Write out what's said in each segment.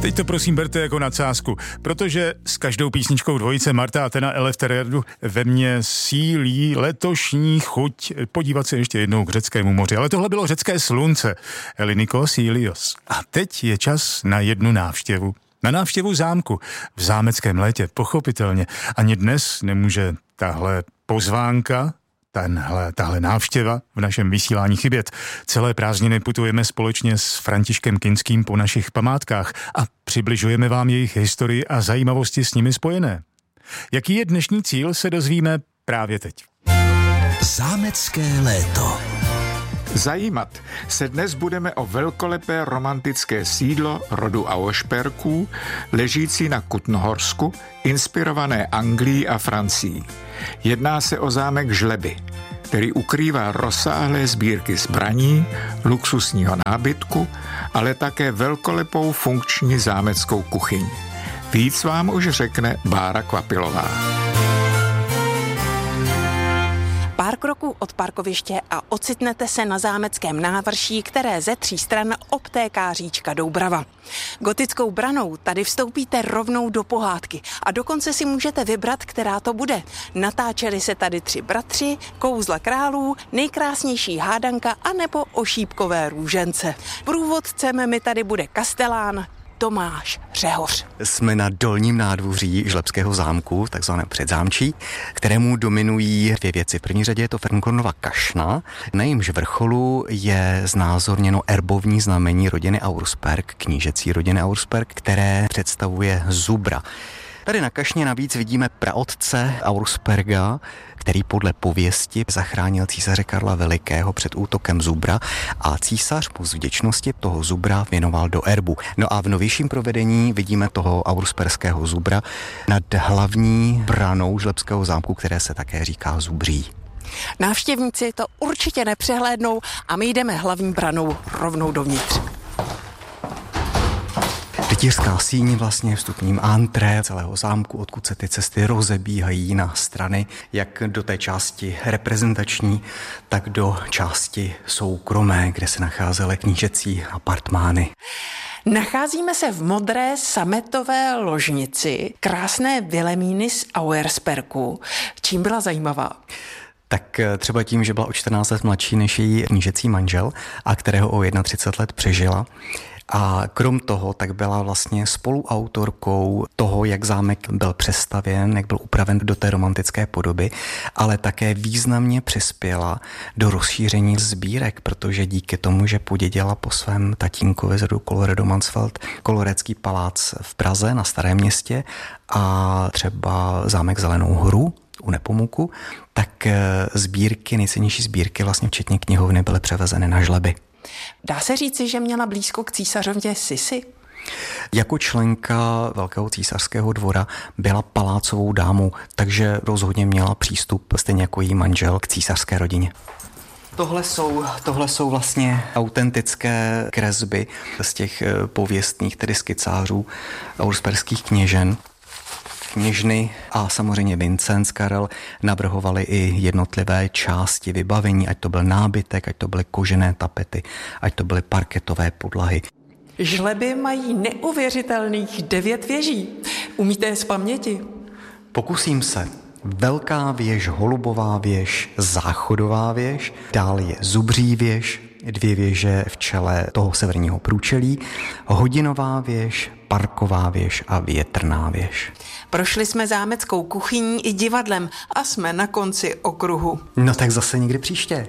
Teď to prosím berte jako nadsázku, protože s každou písničkou dvojice Marta a Tena Eleftheriou ve mně sílí letošní chuť podívat se ještě jednou k řeckému moři. Ale tohle bylo řecké slunce, Elinikos Ilios. A teď je čas na jednu návštěvu. Na návštěvu zámku v zámeckém létě, pochopitelně. Ani dnes nemůže tahle pozvánka, tahle návštěva v našem vysílání chybět. Celé prázdniny putujeme společně s Františkem Kinským po našich památkách a přibližujeme vám jejich historii a zajímavosti s nimi spojené. Jaký je dnešní cíl, se dozvíme právě teď. Zámecké léto. Zajímat se dnes budeme o velkolepé romantické sídlo rodu Auerspergů, ležící na Kutnohorsku, inspirované Anglií a Francií. Jedná se o zámek Žleby, který ukrývá rozsáhlé sbírky zbraní, luxusního nábytku, ale také velkolepou funkční zámeckou kuchyň. Víc vám už řekne Bára Kvapilová. Pár kroků od parkoviště a ocitnete se na zámeckém návrší, které ze 3 stran obtéká říčka Doubrava. Gotickou branou tady vstoupíte rovnou do pohádky a dokonce si můžete vybrat, která to bude. Natáčeli se tady 3 bratři, Kouzla králů, Nejkrásnější hádanka a nebo Ošípkové růžence. Průvodcem mi tady bude kastelán Tomáš Řehoř. Jsme na dolním nádvoří Žlebského zámku, takzvané předzámčí, kterému dominují 2 věci. V první řadě je to Fernkornova kašna, na jejímž vrcholu je znázorněno erbovní znamení rodiny Auersperg, knížecí rodiny Auersperg, které představuje zubra. Tady na kašně navíc vidíme praotce Auersperga, který podle pověsti zachránil císaře Karla Velikého před útokem zubra a císař mu z vděčnosti toho zubra věnoval do erbu. No a v novějším provedení vidíme toho auersperského zubra nad hlavní branou Žlebského zámku, které se také říká Zubří. Návštěvníci to určitě nepřehlédnou a my jdeme hlavní branou rovnou dovnitř. Rytířská síň vlastně vstupním antré celého zámku, odkud se ty cesty rozebíhají na strany, jak do té části reprezentační, tak do části soukromé, kde se nacházely knížecí apartmány. Nacházíme se v modré sametové ložnici krásné Vilemíny z Auerspergu. Čím byla zajímavá? Tak třeba tím, že byla o 14 let mladší než její knížecí manžel a kterého o 31 let přežila. A krom toho tak byla vlastně spoluautorkou toho, jak zámek byl přestavěn, jak byl upraven do té romantické podoby, ale také významně přispěla do rozšíření sbírek, protože díky tomu, že podědila po svém tatínkovi z rodu Colloredo-Mansfeld Kolorécký palác v Praze na Starém Městě a třeba zámek Zelenou horu u Nepomuku, tak sbírky, nejcennější sbírky, vlastně včetně knihovny, byly převezeny na Žleby. Dá se říci, že měla blízko k císařovně Sisi? Jako členka Velkého císařského dvora byla palácovou dámou, takže rozhodně měla přístup, stejně jako její manžel, k císařské rodině. Tohle jsou vlastně autentické kresby z těch pověstných, tedy skicářů auersperských kněžen. Kněžny a samozřejmě Vincenc Karel navrhovali i jednotlivé části vybavení, ať to byl nábytek, ať to byly kožené tapety, ať to byly parketové podlahy. Žleby mají neuvěřitelných 9 věží. Umíte je z paměti? Pokusím se. Velká věž, Holubová věž, Záchodová věž, dál je Zubří věž, 2 věže v čele toho severního průčelí, Hodinová věž, Parková věž a Větrná věž. Prošli jsme zámeckou kuchyní i divadlem a jsme na konci okruhu. No tak zase někdy příště.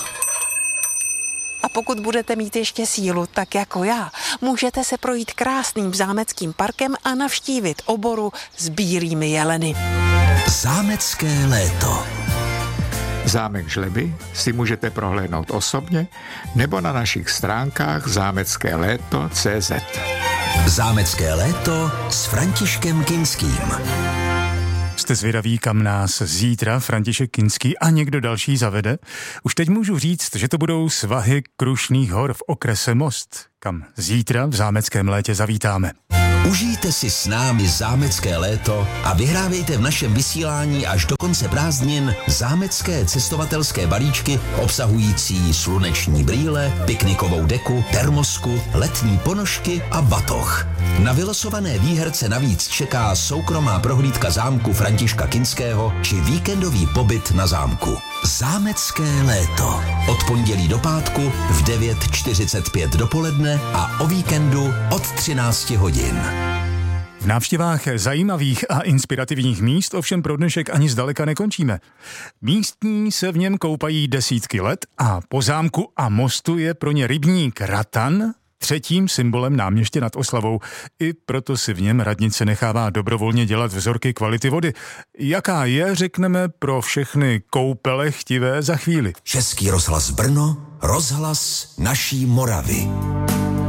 A pokud budete mít ještě sílu, tak jako já, můžete se projít krásným zámeckým parkem a navštívit oboru s bílými jeleny. Zámecké léto. Zámek Žleby si můžete prohlédnout osobně nebo na našich stránkách zámeckéléto.cz. Zámecké léto s Františkem Kinským. Jste zvědaví, kam nás zítra František Kinský a někdo další zavede? Už teď můžu říct, že to budou svahy Krušných hor v okrese Most, kam zítra v zámeckém létě zavítáme. Užijte si s námi zámecké léto a vyhrávejte v našem vysílání až do konce prázdnin zámecké cestovatelské balíčky obsahující sluneční brýle, piknikovou deku, termosku, letní ponožky a batoh. Na vylosované výherce navíc čeká soukromá prohlídka zámku Františka Kinského či víkendový pobyt na zámku. Zámecké léto. Od pondělí do pátku v 9:45 dopoledne a o víkendu od 13 hodin. V návštěvách zajímavých a inspirativních míst ovšem pro dnešek ani zdaleka nekončíme. Místní se v něm koupají desítky let a po zámku a mostu je pro ně rybník Ratan třetím symbolem Náměště nad Oslavou. I proto si v něm radnice nechává dobrovolně dělat vzorky kvality vody. Jaká je, řekneme pro všechny koupele chtivé za chvíli. Český rozhlas Brno, rozhlas naší Moravy.